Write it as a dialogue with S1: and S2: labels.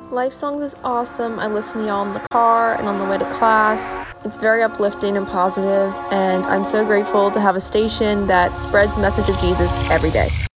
S1: Life Songs is awesome. I listen to y'all in the car and on the way to class. It's very uplifting and positive, and I'm so grateful to have a station that spreads the message of Jesus every day.